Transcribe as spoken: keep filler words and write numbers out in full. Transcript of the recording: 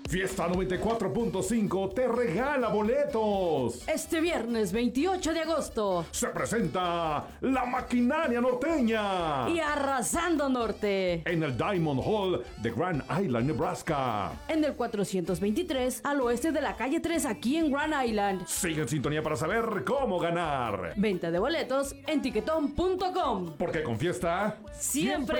Fiesta noventa y cuatro punto cinco te regala boletos. Este viernes veintiocho de agosto Se presenta La Maquinaria Norteña y Arrasando Norte en el Diamond Hall de Grand Island, Nebraska. en el cuatrocientos veintitrés al oeste de la calle tres aquí en Grand Island. Sigue en sintonía para saber cómo ganar. Venta de boletos en tiquetón punto com. Porque con Fiesta Siempre